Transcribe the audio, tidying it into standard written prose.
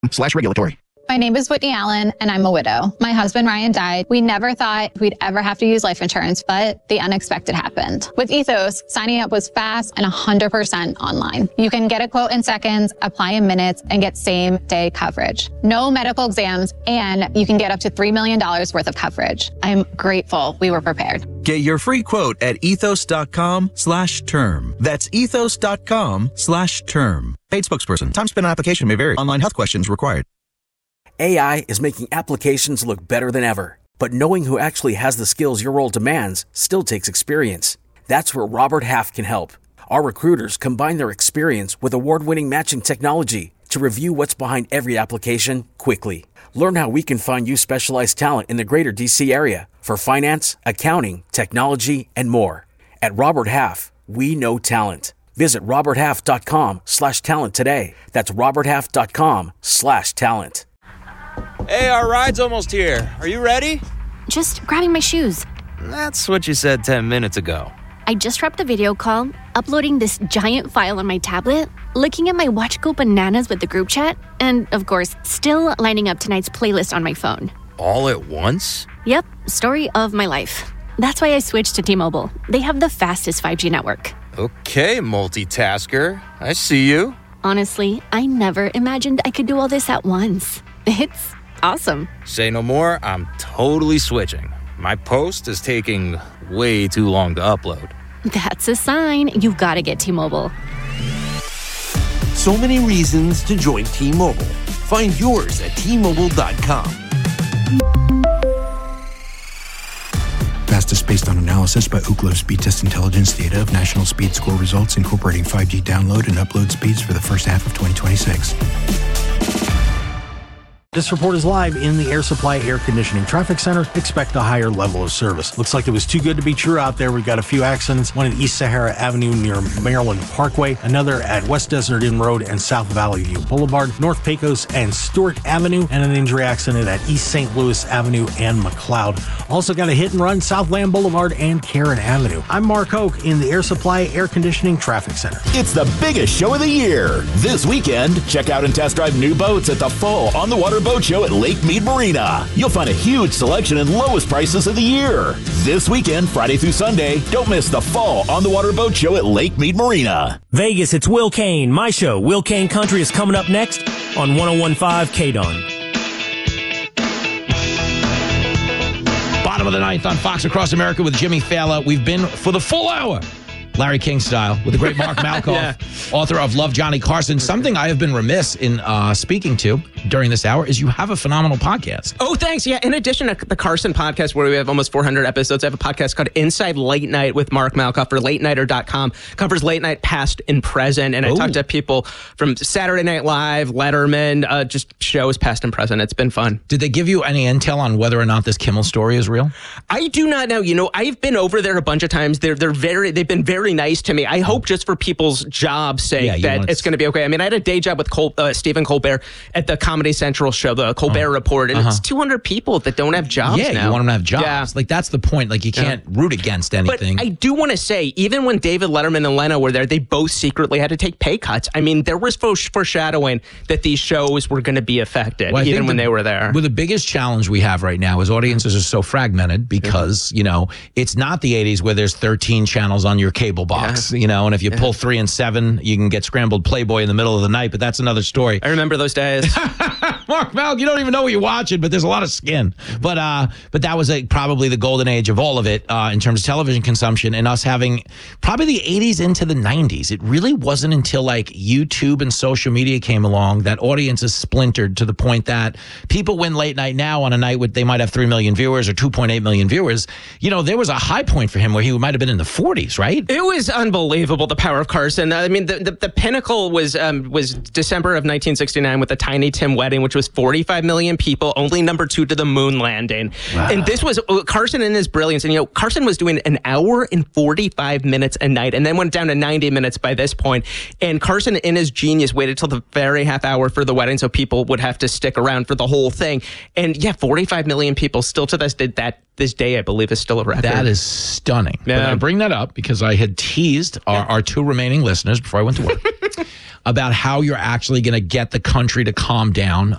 /regulatory. My name is Whitney Allen, and I'm a widow. My husband, Ryan, died. We never thought we'd ever have to use life insurance, but the unexpected happened. With Ethos, signing up was fast and 100% online. You can get a quote in seconds, apply in minutes, and get same-day coverage. No medical exams, and you can get up to $3 million worth of coverage. I'm grateful we were prepared. Get your free quote at ethos.com/term. That's ethos.com/term. Paid spokesperson. Time spent on application may vary. Online health questions required. AI is making applications look better than ever. But knowing who actually has the skills your role demands still takes experience. That's where Robert Half can help. Our recruiters combine their experience with award-winning matching technology to review what's behind every application quickly. Learn how we can find you specialized talent in the greater DC area for finance, accounting, technology, and more. At Robert Half, we know talent. Visit roberthalf.com/talent today. That's roberthalf.com/talent. Hey, our ride's almost here. Are you ready? Just grabbing my shoes. That's what you said 10 minutes ago. I just wrapped a video call, uploading this giant file on my tablet, looking at my watch go bananas with the group chat, and, of course, still lining up tonight's playlist on my phone. All at once? Yep, story of my life. That's why I switched to T-Mobile. They have the fastest 5G network. Okay, multitasker. I see you. Honestly, I never imagined I could do all this at once. It's awesome. Say no more, I'm totally switching. My post is taking way too long to upload. That's a sign you've got to get T-Mobile. So many reasons to join T-Mobile. Find yours at T-Mobile.com. Fastest based on analysis by Ookla Speed Test Intelligence data of national speed score results incorporating 5G download and upload speeds for the first half of 2026. This report is live in the Air Supply Air Conditioning Traffic Center. Expect a higher level of service. Looks like it was too good to be true out there. We've got a few accidents. One at East Sahara Avenue near Maryland Parkway. Another at West Desert Inn Road and South Valley View Boulevard. North Pecos and Stewart Avenue. And an injury accident at East St. Louis Avenue and McLeod. Also got a hit and run Southland Boulevard and Karen Avenue. I'm Mark Hoke in the Air Supply Air Conditioning Traffic Center. It's the biggest show of the year. This weekend, check out and test drive new boats at the Fall on the Water Boat Show at Lake Mead Marina. You'll find a huge selection and lowest prices of the year. This weekend, Friday through Sunday, don't miss the Fall on the Water Boat Show at Lake Mead Marina. Vegas, it's Will Kane. My show, Will Kane Country, is coming up next on 101.5 KDON. Bottom of the ninth on Fox Across America with Jimmy Fallon. We've been for the full hour, Larry King style, with the great Mark Malkoff, author of Love Johnny Carson. Something I have been remiss in speaking to during this hour is you have a phenomenal podcast. Oh, thanks. Yeah, in addition to the Carson podcast, where we have almost 400 episodes, I have a podcast called Inside Late Night with Mark Malkoff for latenighter.com. Covers late night past and present, and I talk to people from Saturday Night Live, Letterman, just shows past and present. It's been fun. Did they give you any intel on whether or not this Kimmel story is real? I do not know. You know, I've been over there a bunch of times. They've been very nice to me. I hope just for people's job's sake that it's going to be okay. I mean, I had a day job with Stephen Colbert at the Comedy Central show, the Colbert Report, and it's 200 people that don't have jobs now. Yeah, you want them to have jobs. Yeah. Like, that's the point. Like, you can't root against anything. But I do want to say, even when David Letterman and Leno were there, they both secretly had to take pay cuts. I mean, there was foreshadowing that these shows were going to be affected, even when they were there. Well, the biggest challenge we have right now is audiences are so fragmented because, you know, it's not the 80s where there's 13 channels on your cable box, you know, and if you pull 3 and 7, you can get scrambled Playboy in the middle of the night, but that's another story. I remember those days. Mark Malk, you don't even know what you're watching, but there's a lot of skin. But that was probably the golden age of all of it in terms of television consumption and us having probably the 80s into the 90s. It really wasn't until like YouTube and social media came along that audiences splintered to the point that people win late night now on a night with they might have 3 million viewers or 2.8 million viewers. You know, there was a high point for him where he might have been in the 40s, right? It was unbelievable, the power of Carson. I mean, the pinnacle was December of 1969 with the Tiny Tim wedding, which was 45 million people, only number 2 to the moon landing. Wow. And this was Carson in his brilliance. And, you know, Carson was doing an hour and 45 minutes a night and then went down to 90 minutes by this point. And Carson, in his genius, waited till the very half hour for the wedding so people would have to stick around for the whole thing. And, yeah, 45 million people still to this day, I believe, is still a record. That is stunning. Yeah. But I bring that up because I had teased our 2 remaining listeners before I went to work about how you're actually going to get the country to calm down